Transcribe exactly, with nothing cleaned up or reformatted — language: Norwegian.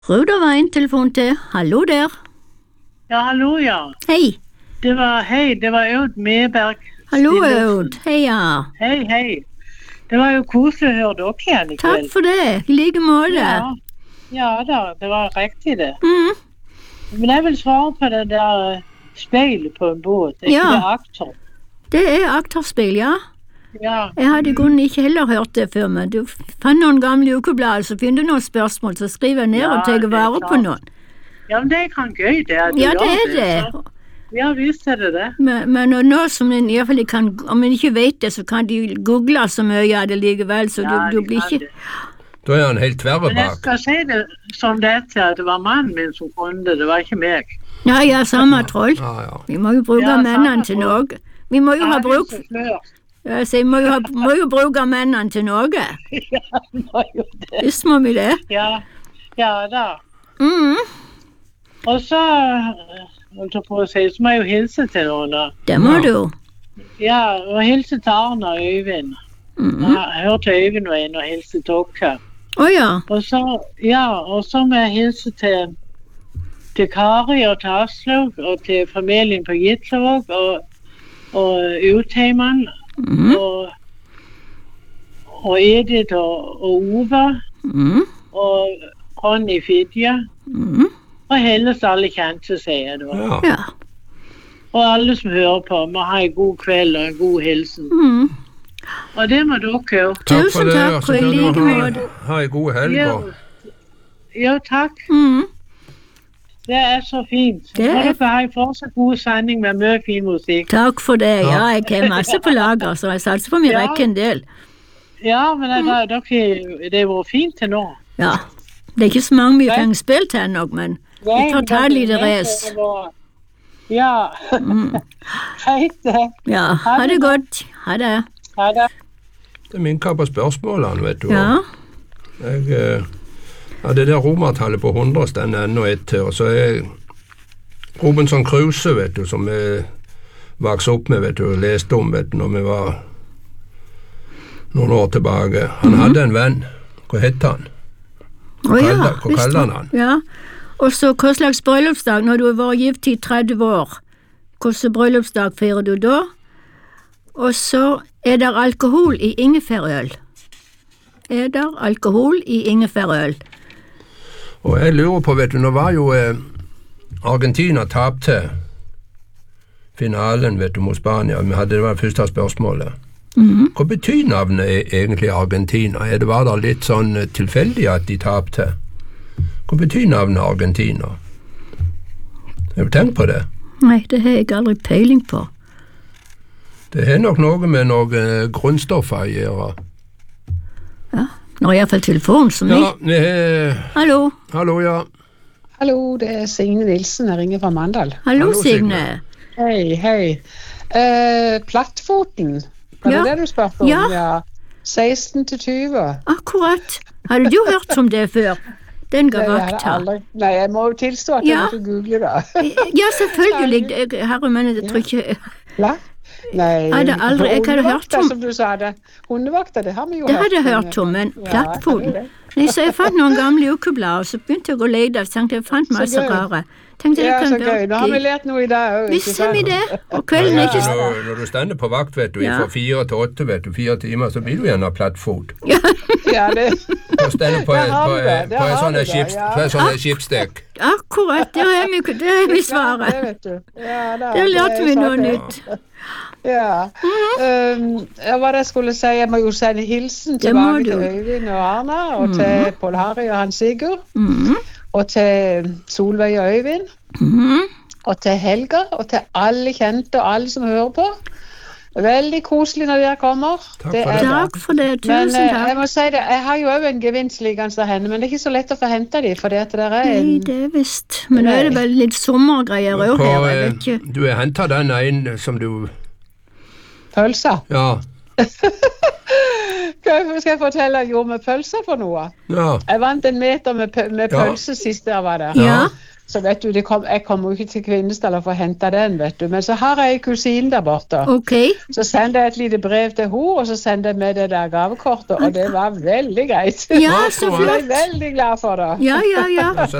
Ruder var en telefon til. Hallo der. Ja, hallo, ja. Hei. Det var, hei, det var Aud Medberg. Hallo, Stillesen. Aud. Hei, ja. Hei, hei. Det var jo koselig å høre dere igjen i kveld. Takk for det. I like måte. Ja, ja da, det var riktig det. Mm. Men jeg vil svare på det der eh, speilet på en båt. Er Ja. ikke det aktor? Det er aktorspill, ja. Ja. Jeg hadde i grunnen ikke heller hørt det før, men du fann noen gamle ukeblader, så finner du noen spørsmål, så skriver jeg ned Ja, og tar det er vare på klart. noen. Ja, men det er kan gøy det. at du Ja, det gjør er det. så- Ja, visst er det det. Men, men nå- nå som en i hvert fall kan, om en ikke vet det, så kan de google så mye av det likevel, så Ja, du, du de blir kan ikke... det. Da er han helt tverre Men jeg bak. skal si det som det er til at det var mannen min som kunne det, det var ikke meg. Ja, ja, samme troll. Ja, ja. Vi må jo bruke Ja, mennene samme til troll. noe. Vi må jo Jeg ha hadde bruk... så flør. Ja, så vi må jo, ha, må jo bruke mennene til noe. Ja, det var jo det. Visst må vi det. Ja, ja da. Mm, Og så, eh, holdt jeg på å si, så må jeg jo hilse til noen da. det må Ja. du. Ja, og hilse til Arne og Øyvind. Mm. Jeg har hørt Øyvind var inne og hilse til dere. Å ja. Og så, ja, og så må jeg hilse til, til Kari og til Aslaug og til familien på Gitlavåg og, og Utheimen Mm, og, og Edith og, og Ove mm, og Ronny Fidja mm, og Helles alle kjente, sier jeg da. Ja. ja. Og alle som hører på, må ha en god kveld og en god hilsen. Mm. Og det må dere jo. Takk Tusen for det, takk, og så og i kan du like ha, måte. ha en god helg. Ja, og- ja, takk. Mm. Det er så fint. Det er- Og dere har en fortsatt god sending med mye fin musikk. Takk for det. Ja, jeg har masse på lager, så jeg satser på vi Ja. rekker en del. Ja, men det, det, dere, det har vært fint til nå. Ja. Det er ikke så mange vi kan spille til ennå, men vi får ta et lite Nei, race. det var- Ja. Mm. Greit det. Ja, ha det godt. Ha det. Ha det. Det minker på spørsmålene, vet du. Ja. Jeg, eh, ja, det der romertallet på hundre stender ennå ett til, og så er Robinson Crusoe, vet du, som vi vokste opp med, vet du, og leste om, vet du, når vi var noen år tilbake. Han hadde en venn. Hva het han? Å ja, kaller- hva visst kaller det. han han? Ja. Og så hva slags bryllupsdag når du har vært gift i tretti år? Hvilken bryllupsdag feirer du da? Og så er det alkohol i ingefærøl. Er det alkohol i ingefærøl? Og jeg lurer på, vet du, nå var jo eh, Argentina tapte finalen, vet du, mot Spania. Vi hadde det var det første spørsmålet. Mhm. Hva betyr navnet e- egentlig Argentina? Er det var det litt sånn eh, tilfeldig at de tapte? Hva betyr navnet Argentina? Har du tenkt på det? Nei, det har jeg aldri peiling på. Det har nok noe med noen grunnstoffer å gjøre. Ja, nå er iallfall telefonen som Ja, vi. vi har Hallo, Hallo, ja. Hallo, det er Signe Nilsen. Jeg ringer fra Mandal. hallo Hallo, Signe. Signe. Hei, hei. Eh, plattfoten, var Ja. det det du spurte om? Ja. seksten til tyve. Akkurat. Hadde du hørt om det før? Den ga Nei, jeg hadde vakta. aldri- Nei, jeg må jo tilstå at Ja. jeg måtte google det. Ja, selvfølgelig. Jeg- Herre, men jeg tror ikke Hva? Nei, Jeg hadde aldri- jeg hadde hørt hundevakter, om- som du sa det. Hundevakter, det har vi jo Det hørt hadde jeg om. hørt om, men Ja, plattfoten. jeg tror det. Nei, så jeg fant noen gamle ukeblader, så begynte jeg å lete. Jeg tenkte jeg fant Så masse gøy. rare. Tenkte det Ja, kan så gøy. Nå har vi være lært noe i dag òg. Visst har vi det. Og kvelden er Ja, ikke når, når du stender på vakt, vet du, Ja. fra fire til åtte, vet du, fire timer, så blir du gjerne plattfot. Ja, det. Og stender på, Der på, har på, vi det, der på en har sånn vi det, skips, ja. på en sånn skipsdekk. Akkurat, det er mi, det er mi Det svaret. vet du. Ja, da, Der lærte det vi er noe sant, det. nytt. Ja. Um, ja, hva det skulle si, jeg må jo sende hilsen Det må tilbake du. til Øyvind og Arna, og til Pål Harry og Hans Sigurd, Mhm, og til Solveig og Øyvind, mhm. og til Helga, og til alle kjente og alle som hører på. Veldig koselig når dere kommer. Takk Det for er det. Takk for det. Men Tusen eh, jeg takk. må si det, jeg har jo også en gevinst liggende der henne, men det er ikke så lett å få hente de, fordi at det er Nei, en... det er visst. Men nå er det vel litt sommergreier òg På, her, jeg eh, vet ikke. du har henta den ene som du Pølser. Ja. Hva skal jeg fortelle at jeg gjorde med pølser for noe? Ja. Jeg vant en meter med, pø- med Ja. pølse sist jeg var der. Ja. Så vet du, det kom, jeg kommer jo ikke til Kvinesdal for å hente den, vet du. Men så har jeg en kusine der borte. Ok. Så sender jeg et lite brev til henne, og så sender jeg med det der gavekortet, og det var veldig greit. Ja, så Jeg ble flott. veldig glad for det. Ja, ja, ja. Så